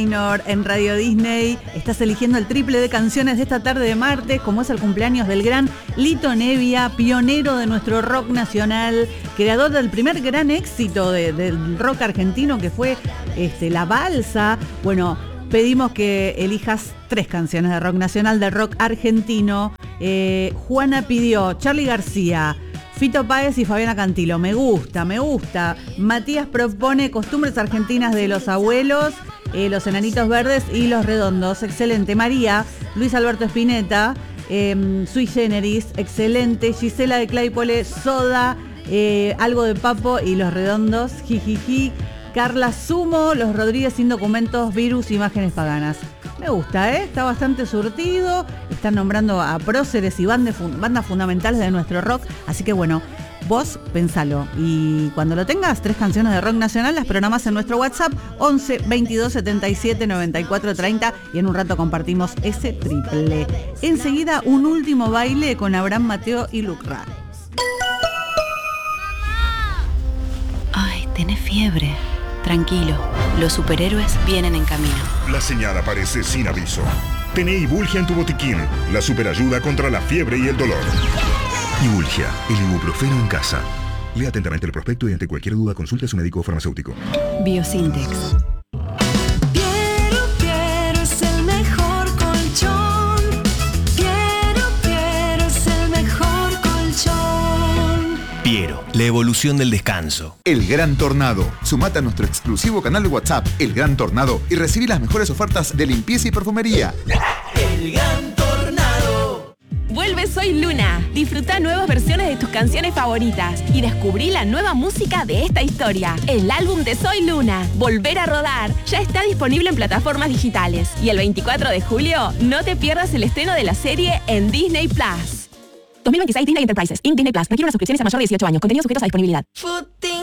En Radio Disney estás eligiendo el triple de canciones de esta tarde de martes, como es el cumpleaños del gran Lito Nebbia, pionero de nuestro rock nacional, creador del primer gran éxito del rock argentino, que fue La Balsa. Bueno, pedimos que elijas 3 canciones de rock nacional, de rock argentino. Juana pidió Charly García, Fito Páez y Fabiana Cantilo. Me gusta. Matías propone Costumbres Argentinas de los Abuelos, Los Enanitos Verdes y Los Redondos. Excelente. María, Luis Alberto Spinetta, Sui Generis. Excelente. Gisela de Claypole, Soda, algo de Papo y Los Redondos. Jijiji. Carla Sumo, Los Rodríguez Sin Documentos, Virus, Imágenes Paganas. Me gusta, está bastante surtido. Están nombrando a próceres y bandas fundamentales de nuestro rock. Así que bueno, vos pensalo. Y cuando lo tengas, 3 canciones de rock nacional, las programás en nuestro WhatsApp 11 22 77 94 30 y en un rato compartimos ese triple. Enseguida, un último baile con Abraham Mateo y Lucra. Ay, tenés fiebre. Tranquilo, los superhéroes vienen en camino. La señal aparece sin aviso. Tené Ibulgia en tu botiquín, la superayuda contra la fiebre y el dolor. Ibulgia, el ibuprofeno en casa. Lea atentamente el prospecto y ante cualquier duda consulte a su médico o farmacéutico. Biosintex. Piero es el mejor colchón. Piero es el mejor colchón. Piero, la evolución del descanso. El Gran Tornado. Sumate a nuestro exclusivo canal de WhatsApp, El Gran Tornado, y recibí las mejores ofertas de limpieza y perfumería. El Gran Tornado. Vuelve Soy Luna. Disfruta nuevas versiones de tus canciones favoritas y descubrí la nueva música de esta historia. El álbum de Soy Luna, Volver a Rodar, ya está disponible en plataformas digitales. Y el 24 de julio, no te pierdas el estreno de la serie en Disney Plus. 2026 Disney Enterprises, Inc. Disney Plus. Requiere una suscripción y ser mayor de 18 años. Contenidos sujetos a disponibilidad.